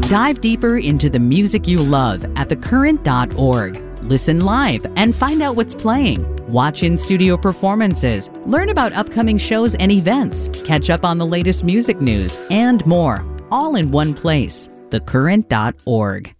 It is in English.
Dive deeper into the music you love at thecurrent.org. Listen live and find out what's playing. Watch in-studio performances, learn about upcoming shows and events, catch up on the latest music news, and more, all in one place. thecurrent.org.